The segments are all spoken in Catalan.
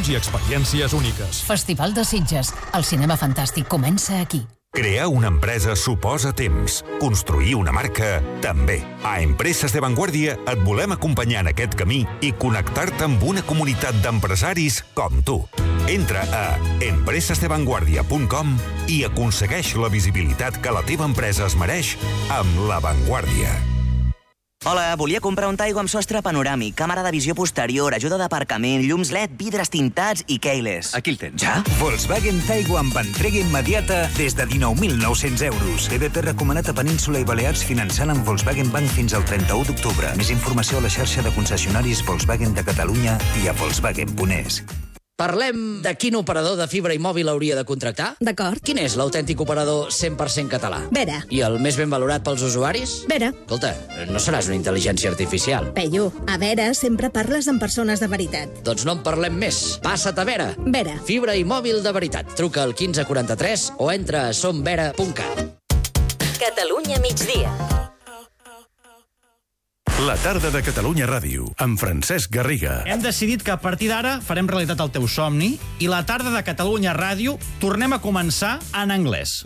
i experiències úniques. Festival de Sitges. El cinema fantàstic comença aquí. Crear una empresa suposa temps. Construir una marca, també. A Empreses de Vanguardia et volem acompanyar en aquest camí i connectar-te amb una comunitat d'empresaris com tu. Entra a empresesdevanguardia.com i aconsegueix la visibilitat que la teva empresa es mereix amb La Vanguardia. Hola, volia comprar un Taigo amb sostre panoràmic, càmera de visió posterior, ajuda d'aparcament, llums LED, vidres tintats i keyless. Aquí el tens. Ja? Volkswagen Taigo amb entrega immediata des de 19.900 euros. TDP recomanat a Península i Balears finançant amb Volkswagen Bank fins al 31 d'octubre. Més informació a la xarxa de concessionaris Volkswagen de Catalunya i a Volkswagen.es. Parlem de quin operador de fibra i mòbil hauria de contractar? D'acord. Quin és l'autèntic operador 100% català? Vera. I el més ben valorat pels usuaris? Vera. Escolta, no seràs una intel·ligència artificial. Peyu, a Vera sempre parles amb persones de veritat. Doncs no en parlem més. Passa't a Vera. Vera. Fibra i mòbil de veritat. Truca al 1543 o entra a somvera.cat. Catalunya migdia. La tarda de Catalunya Ràdio, amb Francesc Garriga. Hem decidit que a partir d'ara farem realitat el teu somni i la tarda de Catalunya Ràdio tornem a començar en anglès.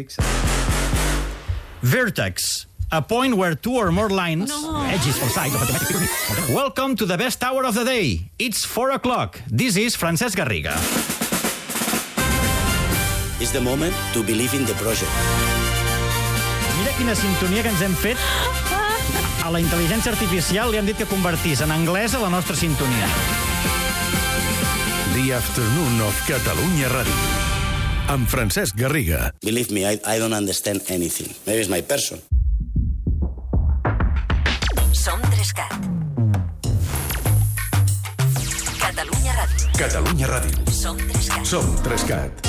Vertex, a point where two or more lines, edges for sides of automatic... Welcome to the best hour of the day. It's 4 o'clock. This is Francesc Garriga. It's the moment to believe in the project. Mira quina sintonia que ens hem fet. A la intel·ligència artificial li hem dit que convertís en anglès a la nostra sintonia. The Afternoon of Catalunya Ràdio, amb Francesc Garriga. Believe me, I don't understand anything. Maybe it's my person. Som 3CAT. Catalunya Ràdio. Catalunya Ràdio. Som 3CAT. Som 3CAT.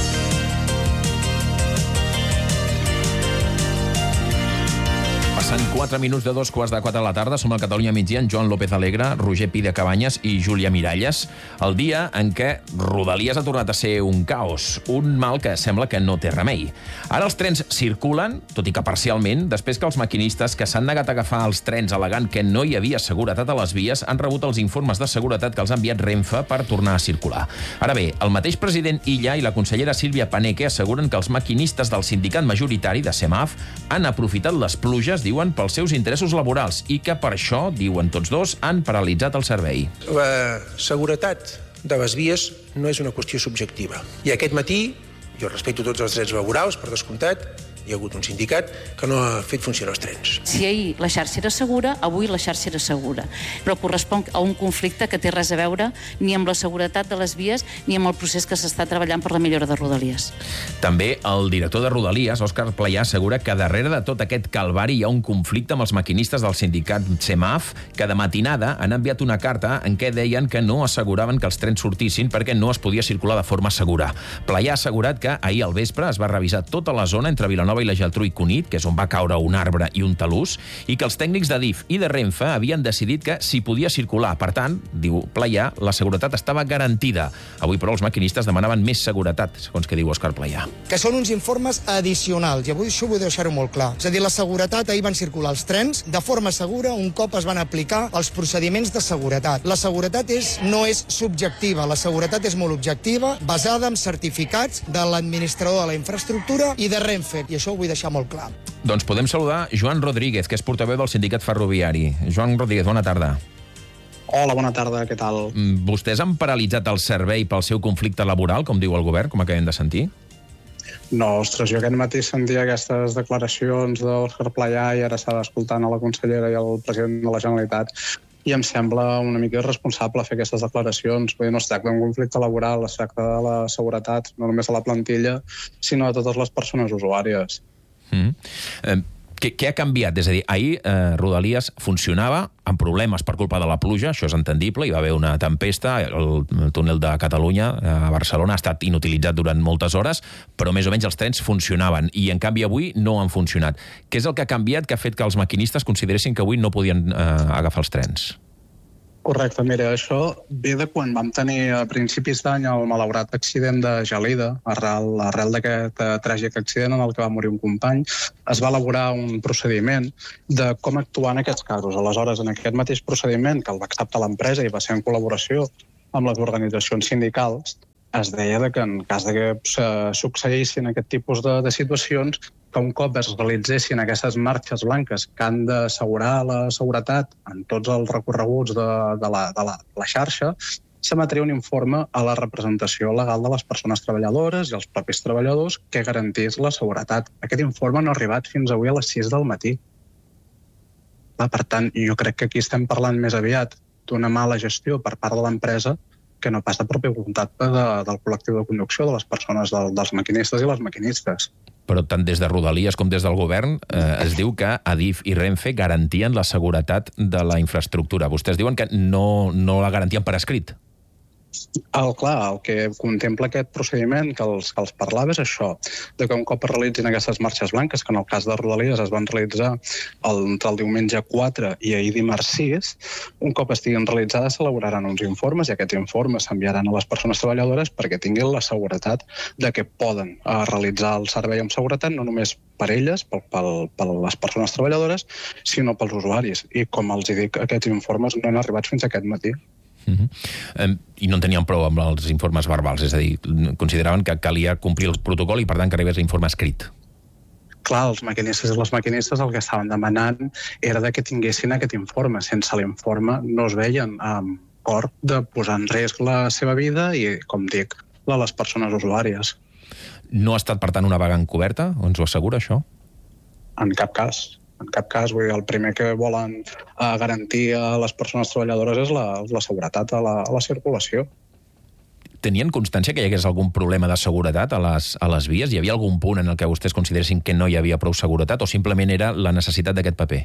Passen 4 minuts de 2:15 de la tarda. Som al Catalunya migdia, en Joan López Alegre, Roger Pi de Cabanyes i Júlia Miralles. El dia en què Rodalies ha tornat a ser un caos, un mal que sembla que no té remei. Ara els trens circulen, tot i que parcialment, després que els maquinistes que s'han negat a agafar els trens al·legant que no hi havia seguretat a les vies han rebut els informes de seguretat que els ha enviat Renfe per tornar a circular. Ara bé, el mateix president Illa i la consellera Sílvia Paneque asseguren que els maquinistes del sindicat majoritari de SEMAF han aprofitat les pluges, diuen, pels seus interessos laborals i que per això, diuen tots dos, han paralitzat el servei. La seguretat de les vies no és una qüestió subjectiva. I aquest matí, jo respecto tots els drets laborals, per descomptat, hi ha hagut un sindicat que no ha fet funcionar els trens. Si ahir la xarxa era segura, avui la xarxa era segura. Però correspon a un conflicte que té res a veure ni amb la seguretat de les vies ni amb el procés que s'està treballant per la millora de Rodalies. També el director de Rodalies, Òscar Playà, assegura que darrere de tot aquest calvari hi ha un conflicte amb els maquinistes del sindicat SEMAF que de matinada han enviat una carta en què deien que no asseguraven que els trens sortissin perquè no es podia circular de forma segura. Playà ha assegurat que ahir al vespre es va revisar tota la zona entre Vilanova i la Geltrú i Cunit, que és on va caure un arbre i un talús, i que els tècnics d'Adif i de Renfe havien decidit que s'hi podia circular. Per tant, diu Playà, la seguretat estava garantida. Avui, però, els maquinistes demanaven més seguretat, segons que diu Òscar Playà. Que són uns informes addicionals, i avui això vull deixar-ho molt clar. És a dir, la seguretat, ahir van circular els trens de forma segura un cop es van aplicar els procediments de seguretat. La seguretat no és subjectiva, la seguretat és molt objectiva, basada en certificats de l'administrador de la infraestructura i de Renfe, i això ho vull deixar molt clar. Doncs podem saludar Joan Rodríguez, que és portaveu del sindicat ferroviari. Joan Rodríguez, bona tarda. Hola, bona tarda, què tal? Vostès han paralitzat el servei pel seu conflicte laboral, com diu el govern, com acabem de sentir? No, ostres, jo aquest matí sentia aquestes declaracions d'Òscar Playà i ara estava escoltant a la consellera i al president de la Generalitat i em sembla una mica irresponsable fer aquestes declaracions. Vull dir, no es tracta d'un conflicte laboral, es tracta de la seguretat, no només de la plantilla, sinó de totes les persones usuàries. Què ha canviat? És a dir, ahir Rodalies funcionava amb problemes per culpa de la pluja, això és entendible, hi va haver una tempesta, el túnel de Catalunya a Barcelona ha estat inutilitzat durant moltes hores, però més o menys els trens funcionaven, i en canvi avui no han funcionat. Què és el que ha canviat que ha fet que els maquinistes consideressin que avui no podien agafar els trens? Correcte, mira, això ve de quan vam tenir a principis d'any el malaurat accident de Gelida, arrel d'aquest tràgic accident en el que va morir un company. Es va elaborar un procediment de com actuar en aquests casos. Aleshores, en aquest mateix procediment, que el va acceptar l'empresa i va ser en col·laboració amb les organitzacions sindicals, es deia que en cas que succeïssin aquest tipus de situacions, que un cop es realitzessin aquestes marxes blanques que han d'assegurar la seguretat en tots els recorreguts de la xarxa, s'emetria un informe a la representació legal de les persones treballadores i els propis treballadors que garantís la seguretat. Aquest informe no ha arribat fins avui a les 6 del matí. Per tant, jo crec que aquí estem parlant més aviat d'una mala gestió per part de l'empresa que no pas de pròpia voluntat del col·lectiu de conducció, de les persones, dels maquinistes i les maquinistes. Però tant des de Rodalies com des del govern es diu que Adif i Renfe garantien la seguretat de la infraestructura. Vostès diuen que no la garantien per escrit. Clar, el que contempla aquest procediment que els parlava és això, de que un cop es realitzin aquestes marxes blanques, que en el cas de Rodalies es van realitzar entre el diumenge 4 i ahir dimarts 6, un cop estiguin realitzades s'elaboraran uns informes i aquests informes s'enviaran a les persones treballadores perquè tinguin la seguretat de que poden realitzar el servei amb seguretat, no només per elles, per les persones treballadores, sinó pels usuaris. I com els dic, aquests informes no han arribat fins aquest matí. I no en tenien prou amb els informes verbals, és a dir, consideraven que calia complir el protocol i per tant que arribés l'informe escrit. Clar, els maquinistes i les maquinistes el que estaven demanant era que tinguessin aquest informe. Sense l'informe no es veien amb cor de posar en risc la seva vida i, com dic, la de les persones usuàries. No ha estat, per tant, una vaga encoberta? Ens ho assegura, això? En cap cas. En cap cas, vull dir, el primer que volen garantir a les persones treballadores és la seguretat a la circulació. Tenien constància que hi hagués algun problema de seguretat a les vies? Hi havia algun punt en el que vostès consideressin que no hi havia prou seguretat o simplement era la necessitat d'aquest paper?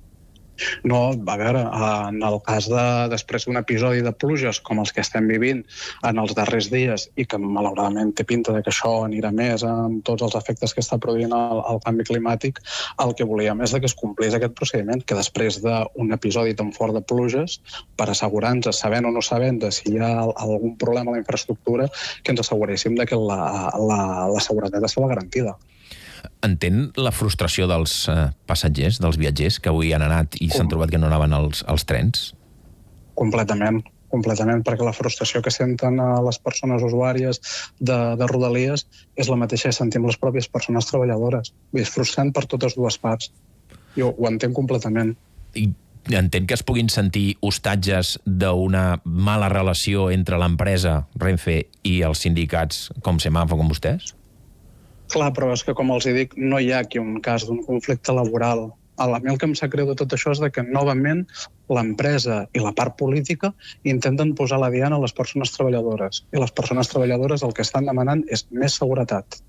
No, a veure, en el cas després d'un episodi de pluges com els que estem vivint en els darrers dies i que malauradament té pinta que això anirà més amb tots els efectes que està produint el canvi climàtic, el que volíem és que es complís aquest procediment, que després d'un episodi tan fort de pluges, per assegurar-nos, sabent o no sabent si hi ha algun problema a la infraestructura, que ens asseguréssim que la seguretat estava garantida. Entén la frustració dels passatgers, dels viatgers, que avui han anat i s'han trobat que no anaven als trens? Completament, perquè la frustració que senten les persones usuàries de Rodalies és la mateixa que sentim les pròpies persones treballadores. És frustrant per totes dues parts. Jo ho entenc completament. I entén que es puguin sentir hostatges d'una mala relació entre l'empresa, Renfe, i els sindicats com Semafo, com vostès? Clar, però és que, com els dic, no hi ha aquí un cas d'un conflicte laboral. A mi el que em sap greu de tot això és que, novament, l'empresa i la part política intenten posar la diana a les persones treballadores. I les persones treballadores el que estan demanant és més seguretat.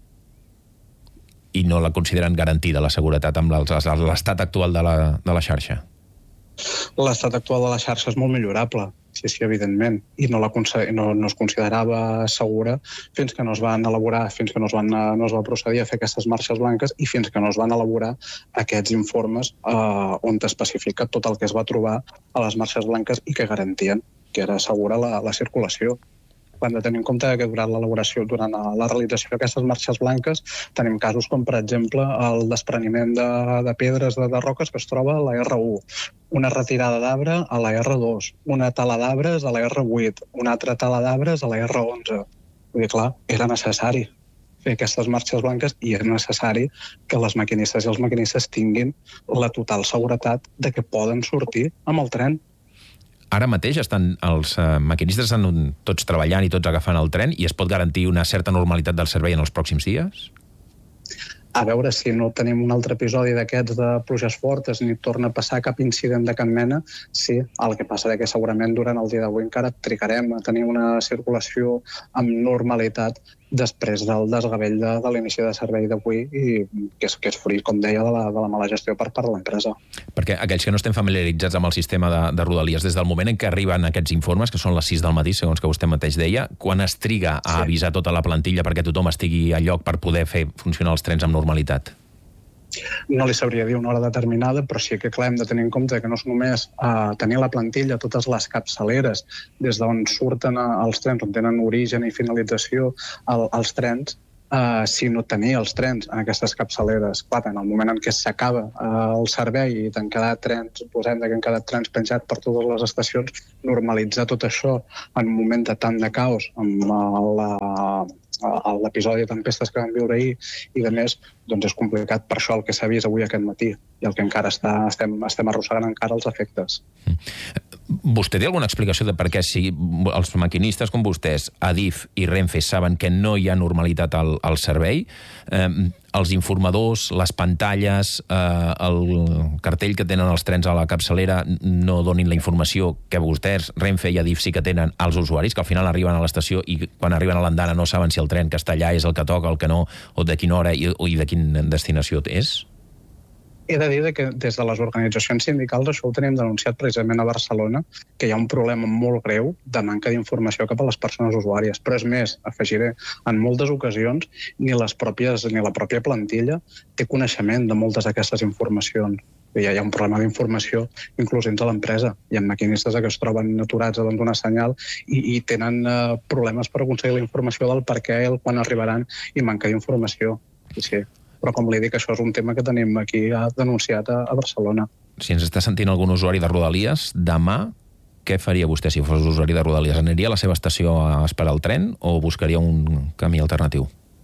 I no la consideren garantida, la seguretat, amb l'estat actual de la xarxa? L'estat actual de la xarxa és molt millorable. Sí, evidentment, i no es considerava segura fins que no es van elaborar, fins que no es va procedir a fer aquestes marxes blanques i fins que no es van elaborar aquests informes on especifica tot el que es va trobar a les marxes blanques i que garantien que era segura la circulació. Hem de tenir en compte que durant l'elaboració, durant la realització d'aquestes marxes blanques, tenim casos com, per exemple, el despreniment de pedres de roques que es troba a la R1, una retirada d'arbre a la R2, una tala d'arbres a la R8, una altra tala d'arbres a la R11. Vull dir, clar, era necessari fer aquestes marxes blanques i és necessari que les maquinistes i els maquinistes tinguin la total seguretat de que poden sortir amb el tren. Ara mateix els maquinistes estan tots treballant i tots agafant el tren i es pot garantir una certa normalitat del servei en els pròxims dies? A veure, si no tenim un altre episodi d'aquests de pluges fortes ni torna a passar cap incident de cap mena, sí, el que passa és que segurament durant el dia d'avui encara trigarem a tenir una circulació amb normalitat després del desgavell de l'inici de servei d'avui i que és fruit, com deia, de la mala gestió per part de l'empresa. Perquè aquells que no estem familiaritzats amb el sistema de Rodalies, des del moment en què arriben aquests informes, que són les 6 del matí, segons que vostè mateix deia, quan es triga a avisar tota la plantilla perquè tothom estigui a lloc per poder fer funcionar els trens amb normalitat? No li sabria dir una hora determinada, però sí que, clar, hem de tenir en compte que no és només tenir la plantilla, totes les capçaleres, des d'on surten els trens, on tenen origen i finalització els trens, sinó tenir els trens en aquestes capçaleres. Clar, en el moment en què s'acaba el servei i t'han quedat trens, posem que han quedat trens penjats per totes les estacions, normalitzar tot això en un moment de tant de caos amb l'episodi de tempestes que vam viure ahir i, de més, doncs és complicat. Per això el que s'ha vist avui aquest matí i el que encara estem arrossegant encara els efectes. Vostè té alguna explicació de per què si els maquinistes com vostès, Adif i Renfe, saben que no hi ha normalitat al servei, els informadors, les pantalles, el cartell que tenen els trens a la capçalera no donin la informació que vostès, Renfe i Adif, sí que tenen als usuaris, que al final arriben a l'estació i quan arriben a l'andana no saben si el tren que està allà és el que toca, el que no, o de quina hora i de quina destinació és? He de dir que des de les organitzacions sindicals això ho tenim denunciat precisament a Barcelona, que hi ha un problema molt greu de manca d'informació cap a les persones usuàries. Però és més, afegiré, en moltes ocasions ni la pròpia plantilla té coneixement de moltes d'aquestes informacions. Hi ha un problema d'informació inclús dins de l'empresa. Hi ha maquinistes que es troben aturats davant d'una senyal i tenen problemes per aconseguir la informació del per què, quan arribaran, i manca d'informació. Sí. Però, com li dic, això és un tema que tenim aquí denunciat a Barcelona. Si ens està sentint algun usuari de Rodalies, demà, què faria vostè si fos usuari de Rodalies? Aniria a la seva estació a esperar el tren o buscaria un camí alternatiu?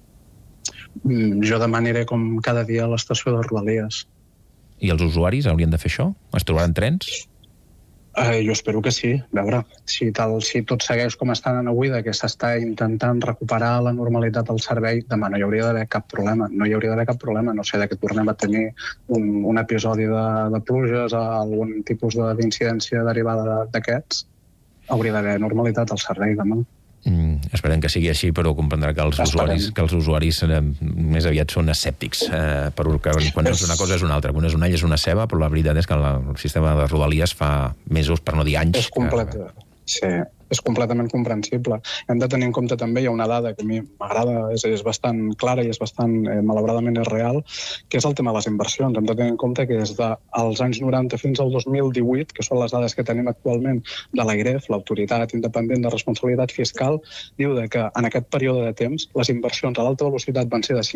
Jo demà aniré com cada dia a l'estació de Rodalies. I els usuaris haurien de fer això? Es trobaran trens? Jo espero que sí. A veure, si tot segueix com estan avui, que s'està intentant recuperar la normalitat del servei, demà no hi hauria d'haver cap problema. No hi hauria d'haver cap problema, no sé, que tornem a tenir un episodi de pluges, algun tipus d'incidència derivada d'aquests, hauria d'haver normalitat al servei demà. Esperem que sigui així, però comprendrà que els usuaris més aviat són escèptics. Quan és una cosa és una altra. Quan és un all és una ceba, però la veritat és que el sistema de Rodalies fa mesos, per no dir anys. És completament comprensible. Hem de tenir en compte també, hi ha una dada que a mi m'agrada, és bastant clara i és bastant, malauradament, és real, que és el tema de les inversions. Hem de tenir en compte que des dels anys 90 fins al 2018, que són les dades que tenim actualment de l'AIREF, l'Autoritat Independent de Responsabilitat Fiscal, diu que en aquest període de temps les inversions a l'alta velocitat van ser de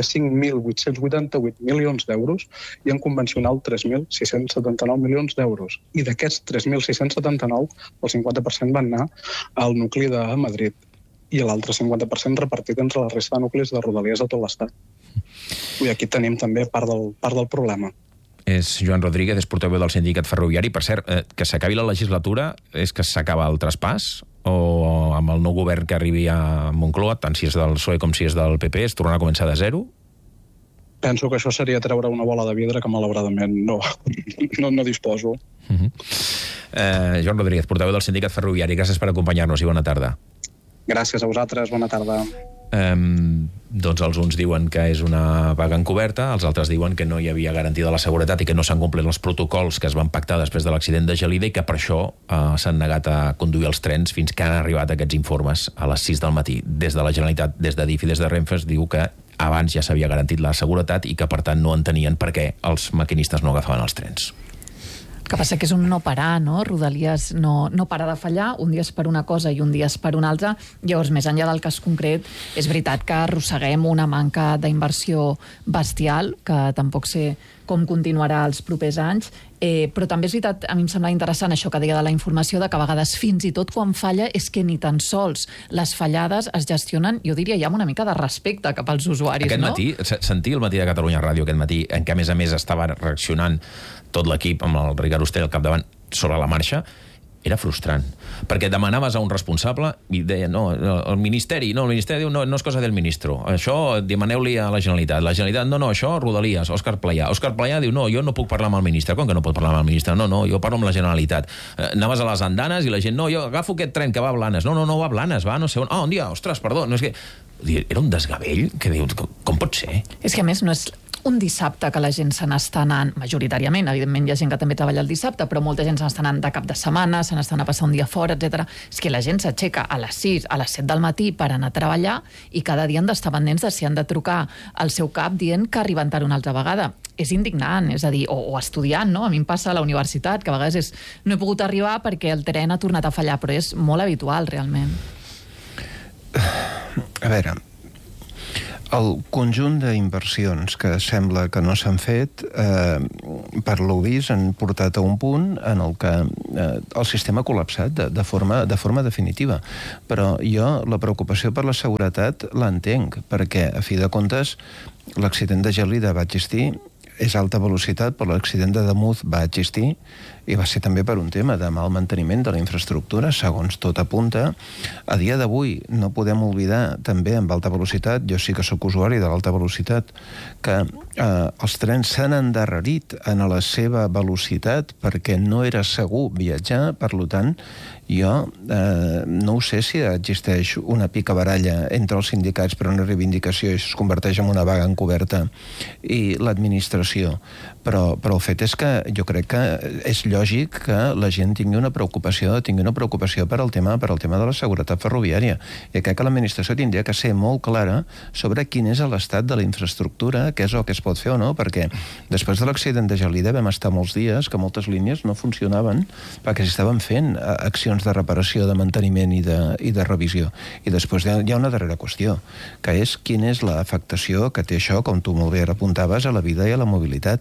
55.888 milions d'euros i en convencional 3.679 milions d'euros. I d'aquests 3.679, el 50% van anar al nucli de Madrid i l'altre 50% repartit entre la resta de nuclis de Rodalies de tot l'Estat. I aquí tenim també part del problema. És Joan Rodríguez, és portaveu del sindicat ferroviari. Per cert, que s'acabi la legislatura és que s'acaba el traspàs o amb el nou govern que arribi a Moncloa, tant si és del PSOE com si és del PP, es tornarà a començar de zero? Penso que això seria treure una bola de vidre que malauradament no disposo. Joan Rodríguez, portaveu del sindicat ferroviari, gràcies per acompanyar-nos i bona tarda. Gràcies a vosaltres, bona tarda. Doncs els uns diuen que és una vaga encoberta, els altres diuen que no hi havia garantia de la seguretat i que no s'han complert els protocols que es van pactar després de l'accident de Gelida i que per això s'han negat a conduir els trens fins que han arribat aquests informes a les 6 del matí. Des de la Generalitat, des d'Adif i des de Renfe es diu que abans ja s'havia garantit la seguretat i que per tant no entenien per què els maquinistes no agafaven els trens. El que passa que és un no parar, no? Rodalies no para de fallar, un dia és per una cosa i un dia és per una altra. Llavors, més enllà del cas concret, és veritat que arrosseguem una manca d'inversió bestial, que tampoc sé com continuarà els propers anys, però també és veritat, a mi em sembla interessant això que deia de la informació, de que a vegades fins i tot quan falla és que ni tan sols les fallades es gestionen, jo diria ja amb una mica de respecte cap als usuaris, no? Aquest matí, sentir el matí de Catalunya Ràdio aquest matí, en què a més estava reaccionant tot l'equip amb el Ricard Oster al capdavant sobre la marxa, era frustrant, perquè demanaves a un responsable i deia, no, el Ministeri diu, no és cosa del ministro, això demaneu-li a la Generalitat, no, això Rodalies, Òscar Playà diu, no, jo no puc parlar amb el ministre, com que no pot parlar amb el ministre? No, jo parlo amb la Generalitat. Anaves a les andanes i la gent, no, jo agafo aquest tren que va a Blanes, no va a Blanes, va no sé on, un dia, ostres, perdó, no és que... Era un desgavell que dius, com pot ser? És que a més no és un dissabte que la gent se n'està anant, majoritàriament, evidentment hi ha gent que també treballa el dissabte, però molta gent se n'està anant de cap de setmana, se n'està anant a passar un dia fora, etc. És que la gent s'aixeca a les 6, a les 7 del matí per anar a treballar i cada dia han d'estar pendents de si han de trucar al seu cap dient que arriben tard una altra vegada. És indignant, és a dir, o estudiant, no? A mi em passa a la universitat, que a vegades no he pogut arribar perquè el tren ha tornat a fallar, però és molt habitual, realment. A veure, El conjunt d'inversions que sembla que no s'han fet, per lo vist, han portat a un punt en el que el sistema ha col·lapsat de forma definitiva. Però jo la preocupació per la seguretat l'entenc, perquè, a fi de comptes, l'accident de Gelida va existir, és alta velocitat, però l'accident de Damunt va existir i va ser també per un tema de mal manteniment de la infraestructura, segons tot apunta. A dia d'avui no podem oblidar també amb alta velocitat, jo sí que sóc usuari de l'alta velocitat, que els trens s'han endarrerit en la seva velocitat perquè no era segur viatjar, per tant, jo no ho sé si existeix una picabaralla entre els sindicats per una reivindicació i això es converteix en una vaga encoberta i l'administració, però el fet és que jo crec que és lògic que la gent tingui una preocupació per al tema de la seguretat ferroviària. I crec que l'administració tindria que ser molt clara sobre quin és l'estat de la infraestructura, què és el que es pot fer o no, perquè després de l'accident de Gelida vam estar molts dies que moltes línies no funcionaven perquè s'estaven fent accions de reparació, de manteniment i de revisió. I després hi ha una darrera qüestió, que és quina és l'afectació que té això, com tu molt bé apuntaves, a la vida i a la mobilitat.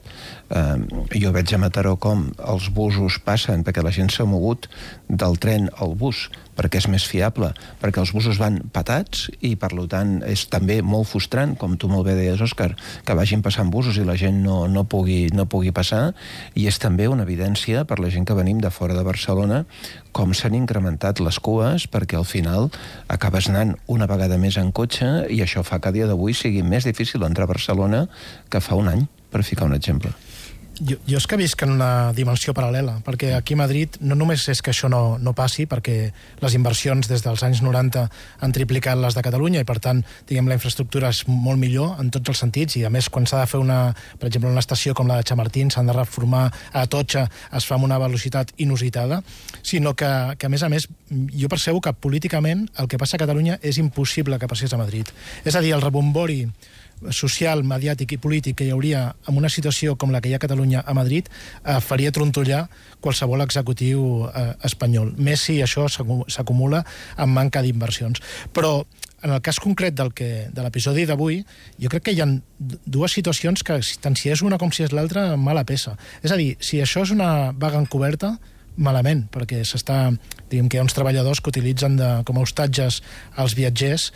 Jo veig a Mataró com els busos passen perquè la gent s'ha mogut del tren al bus perquè és més fiable, perquè els busos van patats i per tant és també molt frustrant, com tu molt bé deies, Òscar, que vagin passant busos i la gent no pugui passar, i és també una evidència per la gent que venim de fora de Barcelona com s'han incrementat les cues perquè al final acabes anant una vegada més en cotxe i això fa que a dia d'avui sigui més difícil entrar a Barcelona que fa un any, per ficar un exemple. Jo és que visc en una dimensió paral·lela, perquè aquí a Madrid no només és que això no passi, perquè les inversions des dels anys 90 han triplicat les de Catalunya i, per tant, diguem, la infraestructura és molt millor en tots els sentits i, a més, quan s'ha de fer per exemple, una estació com la de Chamartín, s'han de reformar a Atocha, es fa amb una velocitat inusitada, sinó que a més, jo percebo que políticament el que passa a Catalunya és impossible que passés a Madrid. És a dir, el rebombori social, mediàtic i polític que hi hauria en una situació com la que hi ha a Catalunya a Madrid faria trontollar qualsevol executiu espanyol. Més si això s'acumula amb manca d'inversions. Però en el cas concret de l'episodi d'avui, jo crec que hi ha dues situacions que, tant si és una com si és l'altra, mala peça. És a dir, si això és una vaga encoberta, malament, perquè diguem que hi ha uns treballadors que utilitzen com a hostatges als viatgers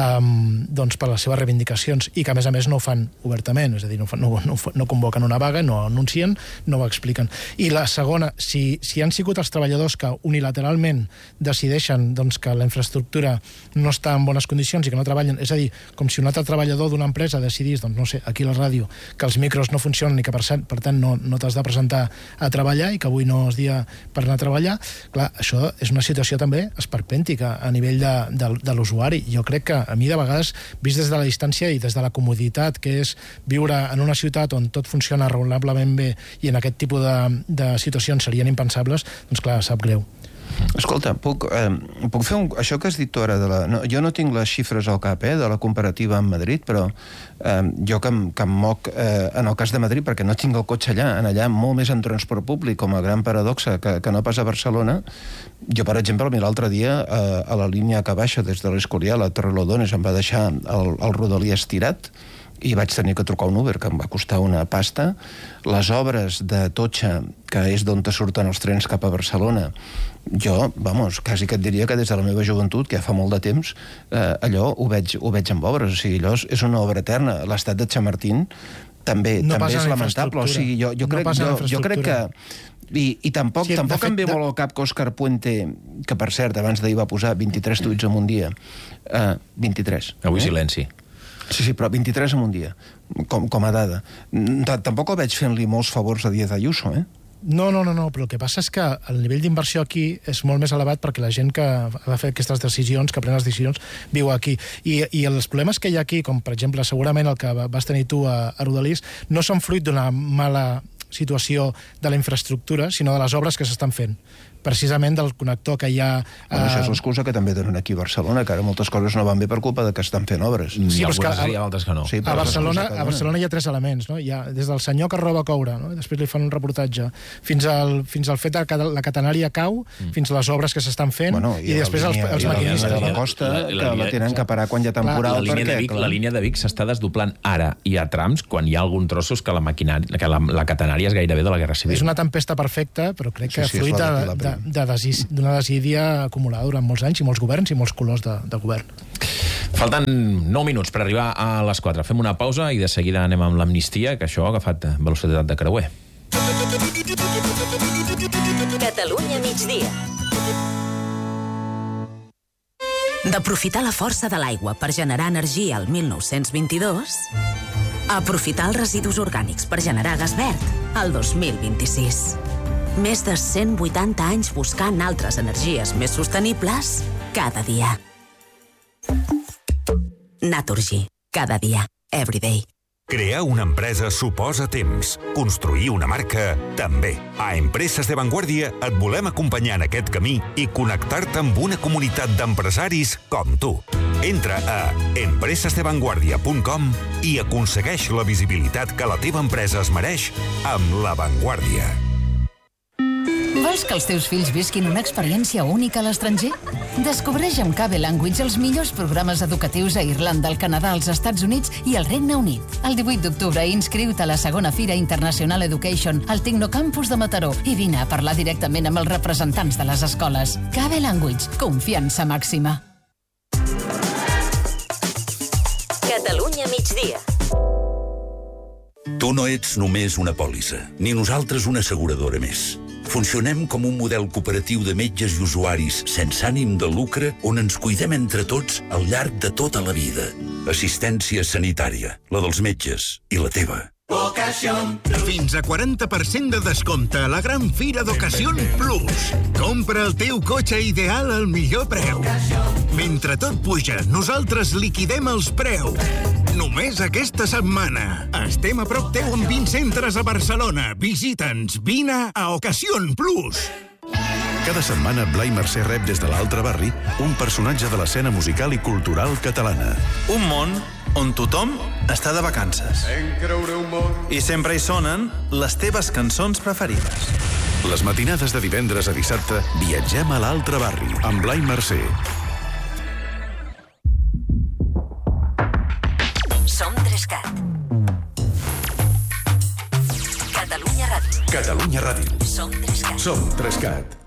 per les seves reivindicacions i que a més no ho fan obertament, és a dir, no convoquen una vaga, no anuncien, no ho expliquen. I la segona, si han sigut els treballadors que unilateralment decideixen que la infraestructura no està en bones condicions i que no treballen, és a dir, com si un altre treballador d'una empresa decidís, no sé, aquí a la ràdio, que els micros no funcionen i que per tant no t'has de presentar a treballar i que avui no és dia per anar a treballar, clar, això és una situació també esperpèntica a nivell de l'usuari. Jo crec que a mi de vegades, vist des de la distància i des de la comoditat que és viure en una ciutat on tot funciona raonablement bé i en aquest tipus de situacions serien impensables, doncs clar, sap greu. Escolta, puc fer això que has dit tu ara jo no tinc les xifres al cap de la comparativa amb Madrid, però jo que em moc en el cas de Madrid, perquè no tinc el cotxe allà molt més en transport públic, com a gran paradoxa que no pas a Barcelona. Jo, per exemple, l'altre dia a la línia que baixa des de l'Escorial a Torrelodones em va deixar el Rodalí estirat i vaig tenir que trucar un Uber, que em va costar una pasta. Les obres de Totxa, que és d'on te surten els trens cap a Barcelona, jo, quasi que et diria que des de la meva joventut, que ja fa molt de temps, allò ho veig amb obres, o sigui, allò és una obra eterna. L'estat de Chamartín també és lamentable, o sigui, jo crec que i tampoc em ve molt al cap que Òscar Puente, que per cert abans d'ahir va posar 23 tuits en un dia, 23. Avui silenci. Sí, però 23 en un dia, com a dada. Tampoc el veig fent-li molts favors a Díaz Ayuso, No, però el que passa és que el nivell d'inversió aquí és molt més elevat perquè la gent que ha de fer aquestes decisions, que pren les decisions, viu aquí. I els problemes que hi ha aquí, com per exemple segurament el que vas tenir tu a Rodalís, no són fruit d'una mala situació de la infraestructura, sinó de les obres que s'estan fent. precisament del connector que hi ha... Això és l'excusa que també donen aquí a Barcelona, que ara moltes coses no van bé per culpa de que estan fent obres. Sí, algunes sí, altres que no. Sí, a Barcelona hi ha 3 elements, no? Hi ha des del senyor que roba coure, no? Després li fan un reportatge, fins al fet que la catenària cau, fins a les obres que s'estan fent, i després els maquinistes. De la costa, que la tenen que parar quan hi ha temporal. La línia de Vic s'està desdoblant ara i a trams quan hi ha algun trossos que la catenària és gairebé de la Guerra Civil. És una tempesta perfecta, però crec que fruit d'una desídia acumulada durant molts anys i molts governs i molts colors de govern. Falten 9 minuts per arribar a les 4. Fem una pausa i de seguida anem amb l'amnistia, que això ha agafat velocitat de creuer. Catalunya migdia. D'aprofitar la força de l'aigua per generar energia al 1922 a aprofitar els residus orgànics per generar gas verd al 2026. Més de 180 anys buscant altres energies més sostenibles cada dia. Naturgy. Cada dia. Every day. Crear una empresa suposa temps. Construir una marca, també. A Empreses de Vanguardia et volem acompanyar en aquest camí i connectar-te amb una comunitat d'empresaris com tu. Entra a empresesdevanguardia.com i aconsegueix la visibilitat que la teva empresa es mereix amb La Vanguardia. Vols que els teus fills visquin una experiència única a l'estranger? Descobreix amb KB Language els millors programes educatius a Irlanda, al Canadà, als Estats Units i al Regne Unit. El 18 d'octubre inscriu-te a la segona Fira International Education al Tecnocampus de Mataró i vine a parlar directament amb els representants de les escoles. KB Language, confiança màxima. Catalunya migdia. Tu no ets només una pòlissa, ni nosaltres una asseguradora més. Funcionem com un model cooperatiu de metges i usuaris sense ànim de lucre on ens cuidem entre tots al llarg de tota la vida. Assistència sanitària, la dels metges i la teva. Fins a 40% de descompte a la gran fira d'Ocasión Plus. Compra el teu cotxe ideal al millor preu. Mentre tot puja, nosaltres liquidem els preus. Només aquesta setmana. Estem a prop teu amb 20 centres a Barcelona. Visita'ns, vine a Ocasión Plus. Cada setmana Blai Mercè rep des de l'altre barri un personatge de l'escena musical i cultural catalana. Un món on tothom està de vacances. I sempre hi sonen les teves cançons preferides. Les matinades de divendres a dissabte viatgem a l'altre barri amb Blai Mercè. Som 3CAT. Catalunya Ràdio. Catalunya Ràdio. Som 3CAT. Som 3CAT.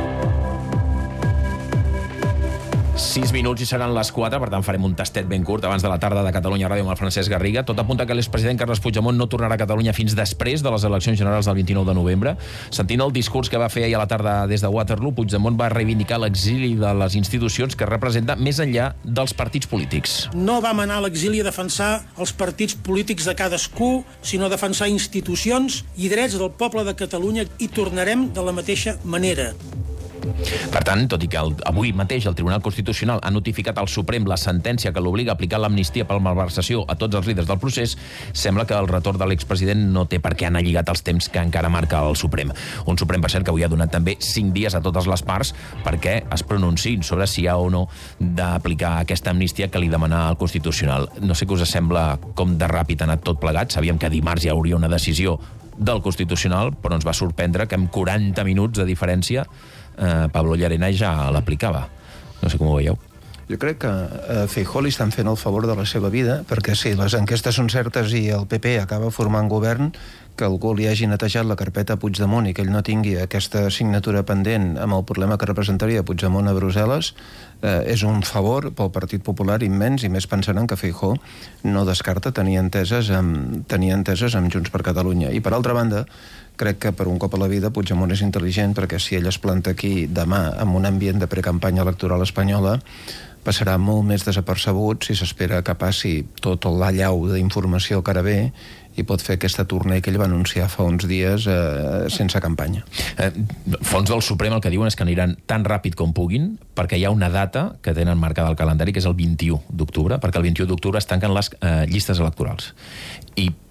6 minuts i seran les 4, per tant farem un tastet ben curt abans de la tarda de Catalunya Ràdio amb el Francesc Garriga. Tot apunta que l'expresident Carles Puigdemont no tornarà a Catalunya fins després de les eleccions generals del 29 de novembre. Sentint el discurs que va fer ahir a la tarda des de Waterloo, Puigdemont va reivindicar l'exili de les institucions que representa més enllà dels partits polítics. No vam anar a l'exili a defensar els partits polítics de cadascú, sinó a defensar institucions i drets del poble de Catalunya i tornarem de la mateixa manera. Per tant, tot i que avui mateix el Tribunal Constitucional ha notificat al Suprem la sentència que l'obliga a aplicar l'amnistia per malversació a tots els líders del procés, sembla que el retorn de l'expresident no té per què anar lligat als temps que encara marca el Suprem. Un Suprem, per cert, que avui ha donat també 5 dies a totes les parts perquè es pronunciïn sobre si hi ha o no d'aplicar aquesta amnistia que li demana el Constitucional. No sé què us sembla com de ràpid ha anat tot plegat. Sabíem que dimarts hi hauria una decisió del Constitucional, però ens va sorprendre que amb 40 minuts de diferència Pablo Llarena ja l'aplicava. No sé com ho veieu. Jo crec que a Feijóo li estan fent el favor de la seva vida, perquè si les enquestes són certes i el PP acaba formant govern, que algú li hagi netejat la carpeta a Puigdemont i que ell no tingui aquesta signatura pendent amb el problema que representaria Puigdemont a Brussel·les, és un favor pel Partit Popular immens, i més pensant que Feijóo no descarta tenir enteses amb Junts per Catalunya. I per altra banda, crec que per un cop a la vida Puigdemont és intel·ligent, perquè si ell es planta aquí demà en un ambient de precampanya electoral espanyola, passarà molt més desapercebut si s'espera que passi tot l'allau d'informació que ara ve i pot fer aquesta tournée que ell va anunciar fa uns dies sense campanya. Fons del Suprem el que diuen és que aniran tan ràpid com puguin, perquè hi ha una data que tenen marcada al calendari, que és el 21 d'octubre, perquè el 21 d'octubre es tanquen les llistes electorals. I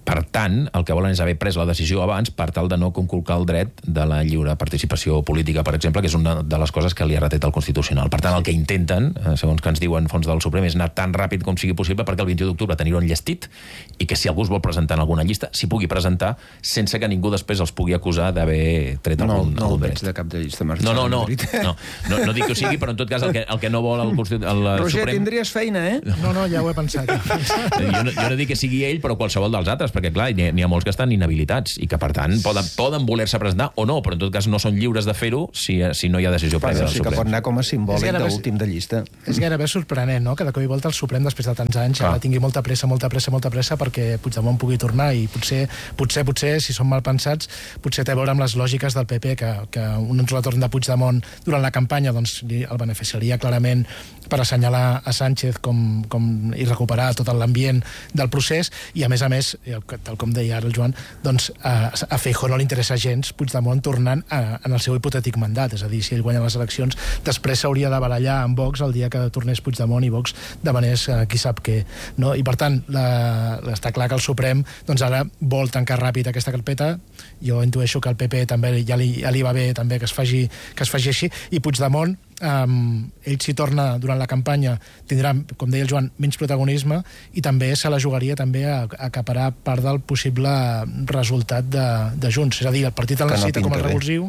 Per tant, el que volen és haver pres la decisió abans per tal de no conculcar el dret de la lliure participació política, per exemple, que és una de les coses que li ha retret el Constitucional. Per tant, el que intenten, segons que ens diuen fons del Suprem, és anar tan ràpid com sigui possible perquè el 21 d'octubre tenir-ho enllestit i que si algú es vol presentar en alguna llista, s'hi pugui presentar sense que ningú després els pugui acusar d'haver tret algun dret. No el veig de cap de llista marxant. No dic que ho sigui, però en tot cas el que no vol el Roger, Suprem... tindries feina, eh? No, ja ho he pensat. Jo no dic que sigui ell, però qualsevol dels altres, perquè clar, n'hi ha molts que estan inhabilitats i que per tant poden voler-se presentar o no, però en tot cas no són lliures de fer-ho si no hi ha decisió prèvia del Suprem. Sí que pot anar com a simbòlic d'últim de llista. És gairebé sorprenent, no?, que de cop i volta el Suprem, després de tants anys, ara tingui molta pressa perquè Puigdemont pugui tornar i potser, si són mal pensats, potser té a veure amb les lògiques del PP, que un retorn de Puigdemont durant la campanya doncs, el beneficiaria clarament per assenyalar a Sánchez i recuperar tot l'ambient del procés, i a més, tal com deia ara el Joan, doncs a Feijóo no li interessa gens Puigdemont tornant en el seu hipotètic mandat, és a dir, si ell guanya les eleccions, després s'hauria de barallar amb Vox el dia que tornés Puigdemont i Vox demanés qui sap què, no? I per tant, està clar que el Suprem doncs ara vol tancar ràpid aquesta carpeta. Jo intueixo que al PP també ja li va bé també que es faci així, i Puigdemont, ell si torna durant la campanya tindrà, com deia el Joan, menys protagonisme i també se la jugaria també a acaparar part del possible resultat de Junts, és a dir, el partit el necessita com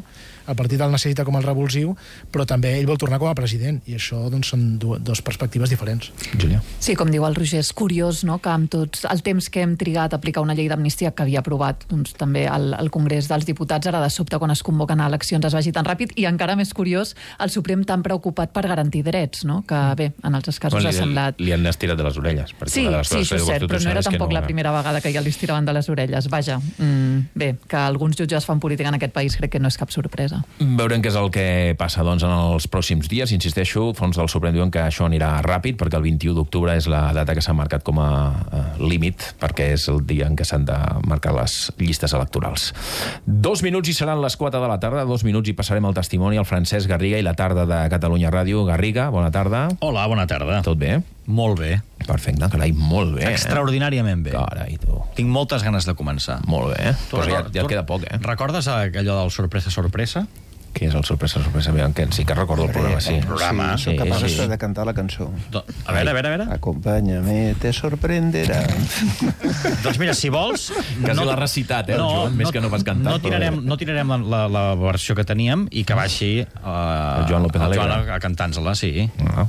el revulsiu, però també ell vol tornar com a president, i això doncs, són dues perspectives diferents. Júlia. Sí, com diu el Roger, és curiós, no?, que amb tot el temps que hem trigat a aplicar una llei d'amnistia que havia aprovat doncs, també el Congrés dels Diputats, ara de sobte quan es convoquen a eleccions es vagi tan ràpid, i encara més curiós, el Suprem tan preocupat per garantir drets, no?, que bé, en els casos ha semblat... Li han estirat de les orelles. Sí, això és cert, però no era tampoc la primera vegada que ja li estiraven de les orelles. Vaja, bé, que alguns jutges fan política en aquest país crec que no és cap sorpresa. Veurem què és el que passa doncs, en els pròxims dies. Insisteixo, fons del Suprem diuen que això anirà ràpid perquè el 21 d'octubre és la data que s'ha marcat com a límit, perquè és el dia en què s'han de marcar les llistes electorals. 2 minuts i seran les 4 de la tarda, 2 minuts i passarem el testimoni al Francesc Garriga i la tarda de Catalunya Ràdio. Garriga, bona tarda. Hola, bona tarda. Tot bé? Molt bé. Perfecte, carai, molt bé. Extraordinàriament bé. Carai, tu. Tinc moltes ganes de començar. Molt bé. Però ja et queda poc, eh? Recordes allò del sorpresa? Què és el sorpresa? Sí que recordo el programa, sí. El programa. Sí, capaç de cantar la cançó. A veure. Acompáñame, te sorprenderà. Doncs mira, si vols... Quasi l'ha recitat, Joan, més que no pas cantar. No tirarem la versió que teníem i que baixi el Joan López Alegre a cantar-nos-la, sí.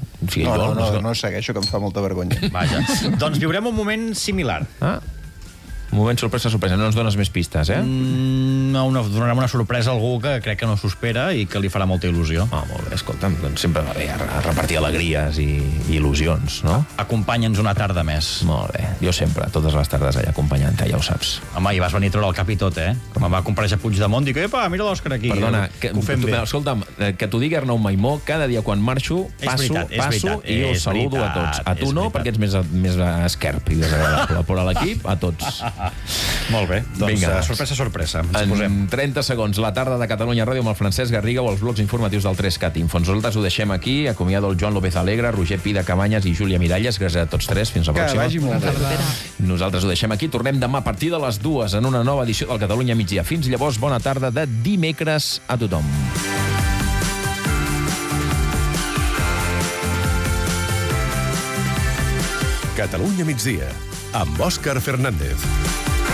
No segueixo, que em fa molta vergonya. Vaja. Doncs viurem un moment similar. Un moment sorpresa. No ens dones més pistes, eh? Donarem una sorpresa a algú que crec que no s'ho espera i que li farà molta il·lusió. Molt bé, escolta'm, doncs sempre va bé a repartir alegries i il·lusions, no? Acompanya'ns una tarda més. Molt bé, jo sempre, totes les tardes allà acompanyant-te, ja ho saps. Home, i vas venir a treure el cap i tot, eh? Com em va comparèixer Puigdemont, dic, epa, mira l'Òscar aquí. Perdona, ho fem bé. Escolta'm, que t'ho digui Arnau Maimó, cada dia quan marxo, passo i us saludo a tots. A tu no, perquè ets més esquerp i desagradable, però a l'equip, a tots. Molt bé, doncs sorpresa. En 30 segons, la tarda de Catalunya Ràdio amb el Francesc Garriga o els blocs informatius del 3CAT Info. Nosaltres ho deixem aquí, acomiado el Joan López Alegre, Roger Pida Cabanyes i Júlia Miralles. Gràcies a tots tres, fins la pròxima. Que vagi molt bé. Nosaltres ho deixem aquí, tornem demà a partir de les 2 en una nova edició del Catalunya Migdia. Fins llavors, bona tarda de dimecres a tothom. Catalunya Migdia, amb Òscar Fernández.